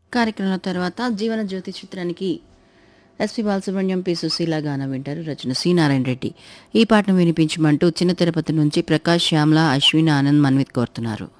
కార్యక్రమం తర్వాత జీవన జ్యోతి చిత్రానికి ఎస్పి బాలసుబ్రహ్మణ్యం పి సుశీల గానం వింటారు. రచన సి నారాయణ రెడ్డి. ఈ పాటను వినిపించమంటూ చిన్న తిరుపతి నుంచి ప్రకాష్ శ్యామ్ల అశ్విన్ ఆనంద్ మన్విత్ కోరుతున్నారు.